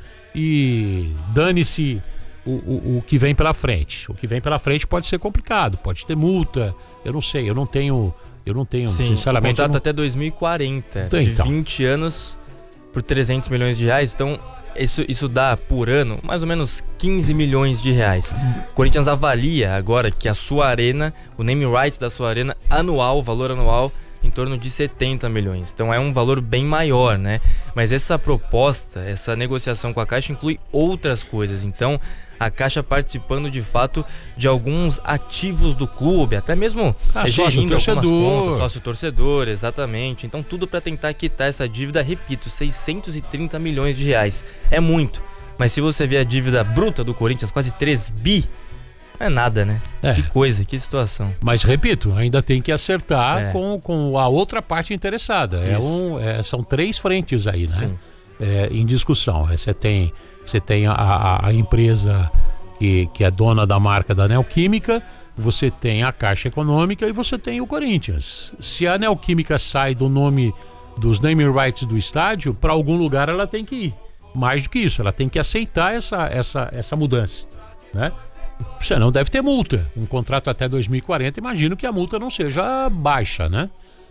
e dane-se o, o, o que vem pela frente. O que vem pela frente pode ser complicado, pode ter multa, eu não sei, eu não tenho, eu não tenho, Sim, sinceramente... o contrato não... até dois mil e quarenta, então, de então. vinte anos... por trezentos milhões de reais, então isso, isso dá por ano mais ou menos quinze milhões de reais. O Corinthians avalia agora que a sua arena, o name rights da sua arena anual, valor anual, em torno de setenta milhões. Então é um valor bem maior, né? Mas essa proposta, essa negociação com a Caixa inclui outras coisas. Então a Caixa participando de fato de alguns ativos do clube, até mesmo ah, gerindo algumas contas, sócio-torcedor, exatamente. Então tudo para tentar quitar essa dívida, repito, seiscentos e trinta milhões de reais. É muito, mas se você ver a dívida bruta do Corinthians, quase três bi, não é nada, né? É. Que coisa, que situação. Mas repito, ainda tem que acertar É. com, com a outra parte interessada. É um, é, são três frentes aí, né? É, em discussão. Você tem, você tem a, a, a empresa que, que é dona da marca da Neoquímica, você tem a Caixa Econômica e você tem o Corinthians. Se a Neoquímica sai do nome dos naming rights do estádio, para algum lugar ela tem que ir. Mais do que isso, ela tem que aceitar essa, essa, essa mudança, né? Senão deve ter multa. Um contrato até dois mil e quarenta, imagino que a multa não seja baixa, né?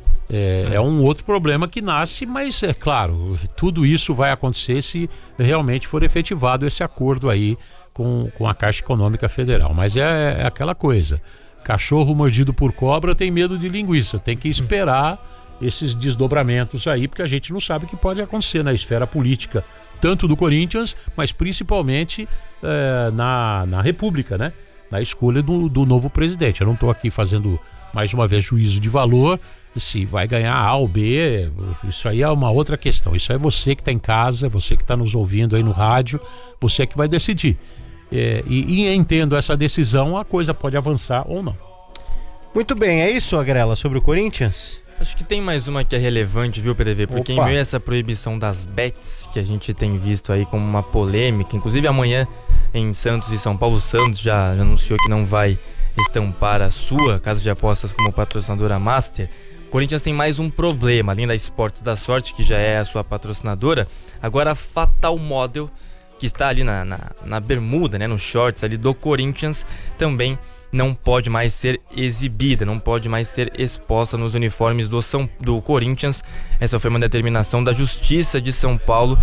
É, é. é um outro problema que nasce, mas é claro, tudo isso vai acontecer se realmente for efetivado esse acordo aí com, com a Caixa Econômica Federal. Mas é, é aquela coisa, cachorro mordido por cobra tem medo de linguiça, tem que esperar esses desdobramentos aí, porque a gente não sabe o que pode acontecer na esfera política, tanto do Corinthians, mas principalmente é, na, na República, né? Na escolha do, do novo presidente. Eu não estou aqui fazendo, mais uma vez, juízo de valor, se vai ganhar A ou B, isso aí é uma outra questão. Isso é você que está em casa, você que está nos ouvindo aí no rádio, você que vai decidir. É, e, e entendo essa decisão, a coisa pode avançar ou não. Muito bem, é isso, Agrela, sobre o Corinthians? Acho que tem mais uma que é relevante, viu, P D V? Porque Opa. em meio a essa proibição das bets, que a gente tem visto aí como uma polêmica, inclusive amanhã em Santos e São Paulo, Santos já anunciou que não vai estampar a sua casa de apostas como patrocinadora master. O Corinthians tem mais um problema, além da Esportes da Sorte, que já é a sua patrocinadora, agora a Fatal Model, que está ali na, na, na bermuda, né, no shorts ali do Corinthians, também não pode mais ser exibida, não pode mais ser exposta nos uniformes do, São, do Corinthians. Essa foi uma determinação da Justiça de São Paulo,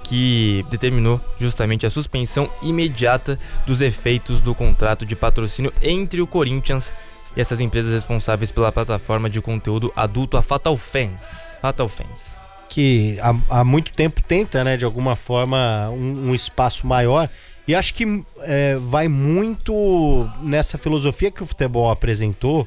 que determinou justamente a suspensão imediata dos efeitos do contrato de patrocínio entre o Corinthians e essas empresas responsáveis pela plataforma de conteúdo adulto, a Fatal Fans. Fatal Fans. Que há, há muito tempo tenta, né, de alguma forma, um, um espaço maior. E acho que é, vai muito nessa filosofia que o futebol apresentou,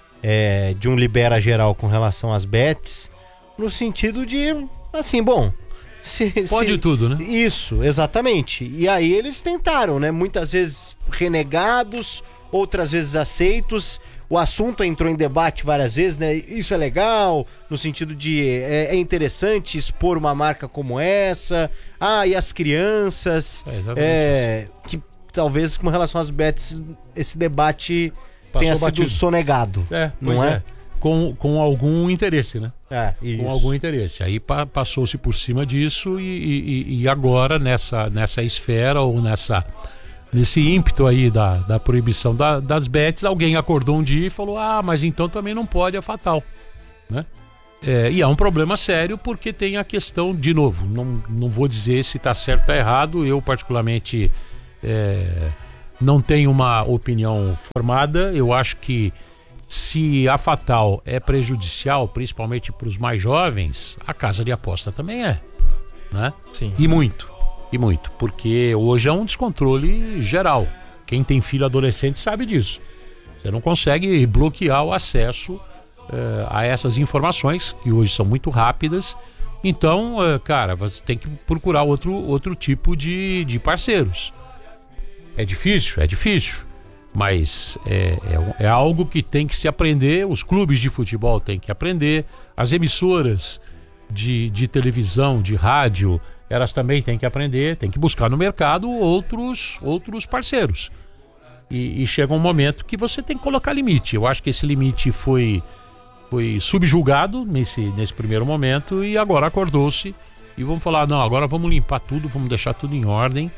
é, de um libera geral com relação às bets, no sentido de, assim, bom, Se, Pode se... tudo, né? Isso, exatamente. E aí eles tentaram, né? Muitas vezes renegados, outras vezes aceitos. O assunto entrou em debate várias vezes, né? Isso é legal, no sentido de é, é interessante expor uma marca como essa. Ah, e as crianças. É, é, que talvez com relação às bets esse debate Passou tenha sido batido. sonegado. É, não pois é? é. Com, com algum interesse, né? É, isso. Com algum interesse. Aí pa, passou-se por cima disso e, e, e agora nessa, nessa esfera ou nessa, nesse ímpeto aí da, da proibição da, das bets, alguém acordou um dia e falou, ah, mas então também não pode, é fatal, né? É, e é um problema sério porque tem a questão, de novo, não, não vou dizer se está certo ou tá errado, eu particularmente é, não tenho uma opinião formada, eu acho que se a Fatal é prejudicial, principalmente para os mais jovens, a casa de aposta também é, né? Sim. E muito, e muito, porque hoje é um descontrole geral. Quem tem filho adolescente sabe disso. Você não consegue bloquear o acesso uh, a essas informações, que hoje são muito rápidas. Então, uh, cara, você tem que procurar outro, outro tipo de, de parceiros. É difícil? É difícil. Mas é, é, é algo que tem que se aprender, os clubes de futebol têm que aprender, as emissoras de, de televisão, de rádio, elas também têm que aprender, têm que buscar no mercado outros, outros parceiros. E, e chega um momento que você tem que colocar limite. Eu acho que esse limite foi, foi subjugado nesse, nesse primeiro momento e agora acordou-se e vamos falar, não, agora vamos limpar tudo, vamos deixar tudo em ordem.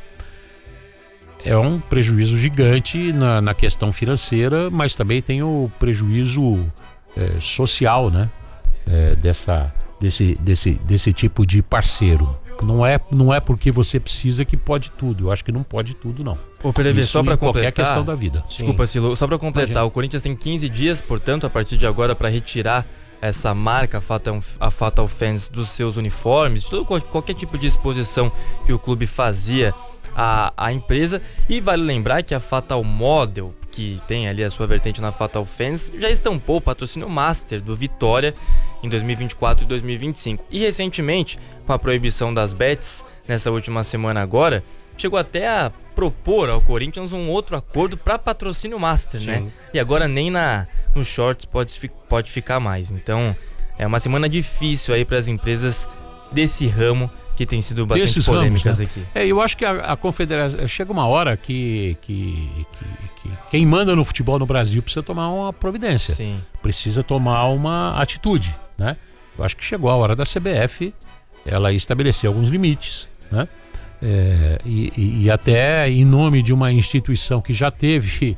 É um prejuízo gigante na, na questão financeira, mas também tem o prejuízo é, social, né? É, dessa, desse, desse, desse tipo de parceiro. Não é, não é porque você precisa que pode tudo. Eu acho que não pode tudo, não. Ô, Pedro, só para completar, qualquer questão da vida. Desculpa, Silo, só para completar, o Corinthians tem quinze dias, portanto, a partir de agora, para retirar essa marca, a Fatal, a Fatal Fans, dos seus uniformes, de todo, qualquer tipo de exposição que o clube fazia A, a empresa. E vale lembrar que a Fatal Model, que tem ali a sua vertente na Fatal Fans, já estampou o patrocínio Master do Vitória em dois mil e vinte e quatro e dois mil e vinte e cinco. E recentemente, com a proibição das bets, nessa última semana agora, chegou até a propor ao Corinthians um outro acordo para patrocínio Master, Sim. né? E agora nem na, nos shorts pode, pode ficar mais. Então, é uma semana difícil aí para as empresas desse ramo, que tem sido bastante Desses polêmicas ramos, né? aqui. É, eu acho que a, a confederação... Chega uma hora que, que, que, que quem manda no futebol no Brasil precisa tomar uma providência. Sim. Precisa tomar uma atitude, né? Eu acho que chegou a hora da C B F ela estabelecer alguns limites, né? É, e, e, e até em nome de uma instituição que já teve...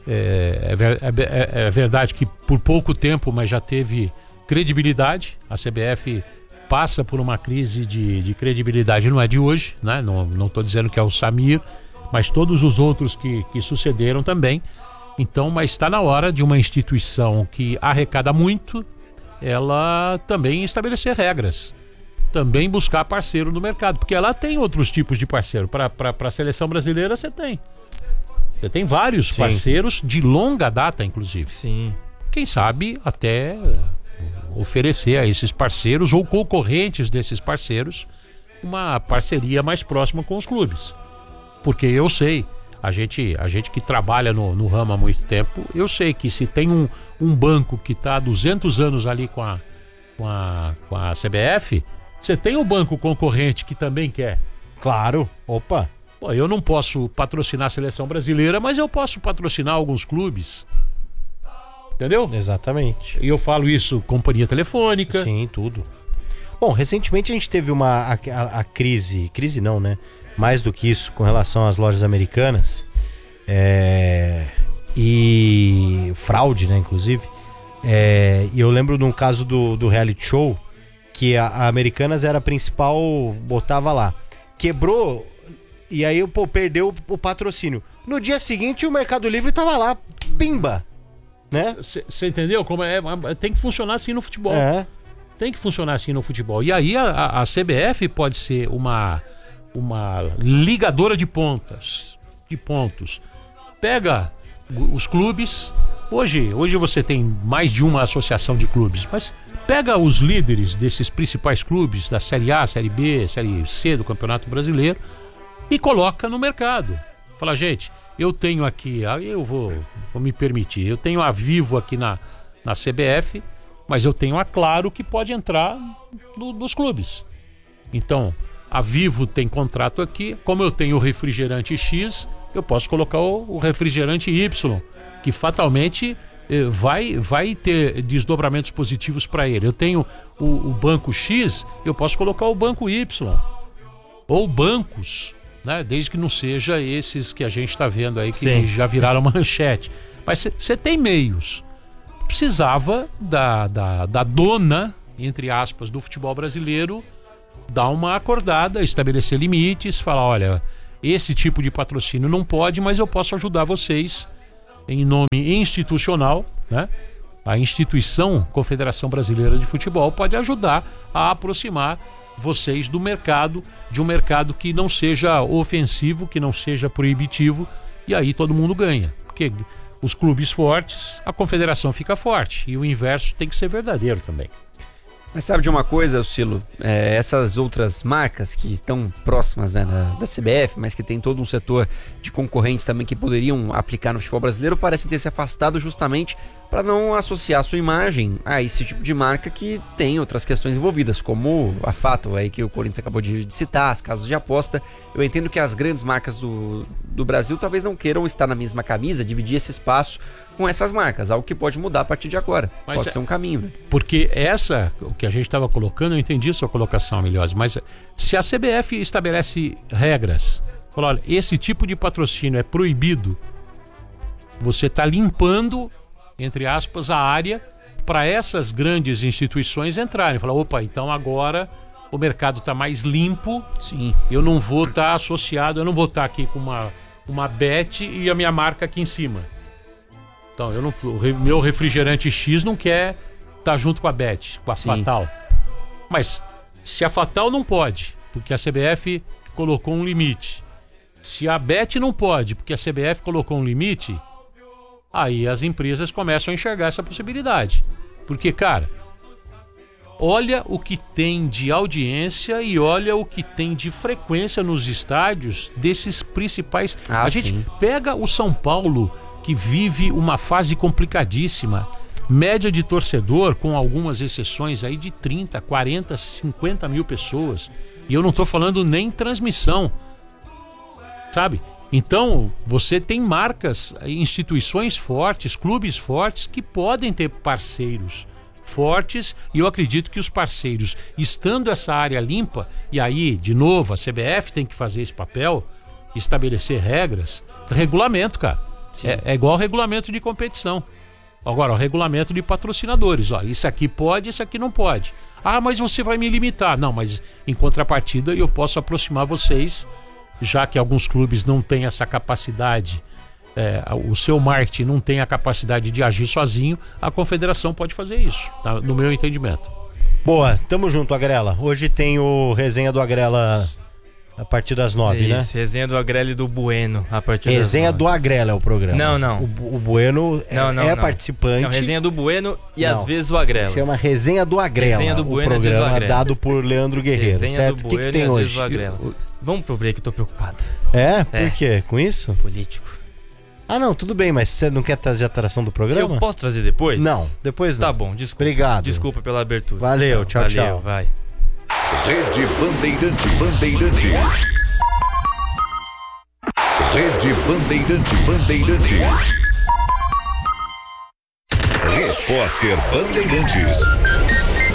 É, é, é, é verdade que por pouco tempo, mas já teve credibilidade. A C B F... passa por uma crise de, de credibilidade, não é de hoje, né? Não não estou dizendo que é o Samir, mas todos os outros que, que sucederam também. Então, mas está na hora de uma instituição que arrecada muito, ela também estabelecer regras, também buscar parceiro no mercado, porque ela tem outros tipos de parceiro. Para a seleção brasileira você tem. Você tem vários Sim. parceiros de longa data, inclusive. Sim. Quem sabe até... oferecer a esses parceiros ou concorrentes desses parceiros uma parceria mais próxima com os clubes. Porque eu sei, a gente, a gente que trabalha no, no ramo há muito tempo, eu sei que se tem um, um banco que está há duzentos anos ali com a, com, a, com a C B F, você tem um banco concorrente que também quer. Claro, opa. Pô, eu não posso patrocinar a seleção brasileira, mas eu posso patrocinar alguns clubes. Entendeu? Exatamente. E eu falo isso, companhia telefônica. Sim, tudo. Bom, recentemente a gente teve uma a, a, a crise, crise não, né? Mais do que isso, com relação às lojas americanas. É, e fraude, né, inclusive. É, e eu lembro de um caso do, do reality show, que a, a Americanas era a principal, botava lá. Quebrou, e aí, pô, perdeu o, o patrocínio. No dia seguinte, o Mercado Livre tava lá, pimba! Né? Você entendeu? Como é, tem que funcionar assim no futebol. É. Tem que funcionar assim no futebol. E aí a, a C B F pode ser uma, uma ligadora de pontas, de pontos. Pega os clubes. Hoje, hoje você tem mais de uma associação de clubes, mas Pega os líderes desses principais clubes da Série A, Série B, Série C do Campeonato Brasileiro e coloca no mercado. Fala, gente, eu tenho aqui, eu vou, vou me permitir, eu tenho a Vivo aqui na, na C B F, mas eu tenho a Claro que pode entrar no, nos clubes. Então, a Vivo tem contrato aqui, como eu tenho o refrigerante X, eu posso colocar o, o refrigerante Y, que fatalmente vai, vai ter desdobramentos positivos para ele. Eu tenho o, o banco X, eu posso colocar o banco Y. Ou bancos, né? Desde que não seja esses que a gente está vendo aí, que Sim. já viraram manchete. Mas você tem meios. Precisava da, da, da dona, entre aspas, do futebol brasileiro, dar uma acordada, estabelecer limites, falar, olha, esse tipo de patrocínio não pode, mas eu posso ajudar vocês em nome institucional, né? A instituição Confederação Brasileira de Futebol pode ajudar a aproximar vocês do mercado, de um mercado que não seja ofensivo, que não seja proibitivo, e aí todo mundo ganha. Porque os clubes fortes, a confederação fica forte, e o inverso tem que ser verdadeiro também. Mas sabe de uma coisa, Cilo? É, essas outras marcas que estão próximas, né, da, da C B F, mas que tem todo um setor de concorrentes também que poderiam aplicar no futebol brasileiro, parecem ter se afastado justamente para não associar sua imagem a esse tipo de marca que tem outras questões envolvidas, como a Fato aí que o Corinthians acabou de, de citar, as casas de aposta. Eu entendo que as grandes marcas do, do Brasil talvez não queiram estar na mesma camisa, dividir esse espaço com essas marcas, algo que pode mudar a partir de agora. Mas pode é, ser um caminho, né? Porque essa, o que a gente estava colocando, eu entendi a sua colocação, Miliose, mas se a C B F estabelece regras, fala, olha, esse tipo de patrocínio é proibido, você está limpando, entre aspas, a área para essas grandes instituições entrarem. Fala, opa, então agora o mercado está mais limpo. Sim. Eu não vou estar tá associado, eu não vou estar tá aqui com uma, uma Bet e a minha marca aqui em cima. Então, eu não, o meu refrigerante X não quer estar tá junto com a Bet, com a Sim. Fatal. Mas se a Fatal não pode, porque a C B F colocou um limite. Se a Bet não pode, porque a C B F colocou um limite, aí as empresas começam a enxergar essa possibilidade. Porque, cara, olha o que tem de audiência e olha o que tem de frequência nos estádios desses principais... Ah, a sim. gente pega o São Paulo, que vive uma fase complicadíssima. Média de torcedor, com algumas exceções aí, de trinta, quarenta, cinquenta mil pessoas. E eu não tô falando nem transmissão. Sabe? Então, você tem marcas, instituições fortes, clubes fortes que podem ter parceiros fortes, e eu acredito que os parceiros, estando essa área limpa, e aí, de novo, a C B F tem que fazer esse papel, estabelecer regras, regulamento, cara. É, é igual regulamento de competição. Agora, o regulamento de patrocinadores, ó, isso aqui pode, isso aqui não pode. Ah, mas você vai me limitar. Não, mas em contrapartida eu posso aproximar vocês, já que alguns clubes não têm essa capacidade, é, o seu marketing não tem a capacidade de agir sozinho, a confederação pode fazer isso, tá? No meu entendimento. Boa, tamo junto, Agrela. Hoje tem o resenha do Agrela a partir das nove, Isso, né? Isso, resenha do Agrela e do Bueno a partir resenha das nove. Do Agrela é o programa. Não, não. O, o Bueno é, não, não, é não. participante. Não, resenha do Bueno e não. às vezes o Agrela. Chama Resenha do Agrela. Resenha do Bueno, o programa às vezes o Agrela. Dado por Leandro Guerreiro, resenha certo? Do o que, bueno que tem e às hoje? vezes o Agrela. Vamos pro break, eu tô preocupado. É? Por é. quê? Com isso? Político. Ah, não, tudo bem, mas você não quer trazer a atração do programa? Eu posso trazer depois? Não, depois não. Tá bom, desculpa. Obrigado. Desculpa pela abertura. Valeu, tchau, Valeu, tchau. Vai. Rede Bandeirantes. Bandeirantes. Rede Bandeirantes. Bandeirantes. Repórter Bandeirantes.